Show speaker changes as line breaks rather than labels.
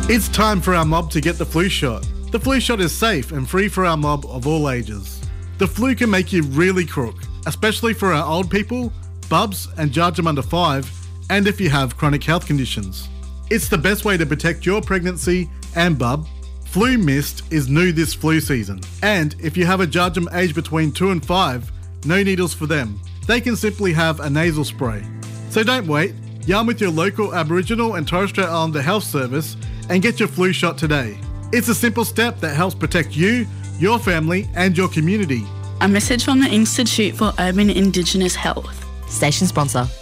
It's time for our mob to get the flu shot. The flu shot is safe and free for our mob of all ages. The flu can make you really crook, especially for our old people, bubs and Jarjum under 5, and if you have chronic health conditions. It's the best way to protect your pregnancy and bub. Flu Mist is new this flu season, and if you have a Jarjum aged between 2 and 5, no needles for them. They can simply have a nasal spray. So don't wait, yarn with your local Aboriginal and Torres Strait Islander Health Service and get your flu shot today. It's a simple step that helps protect you, your family and your community.
A message from the Institute for Urban Indigenous Health.
Station sponsor.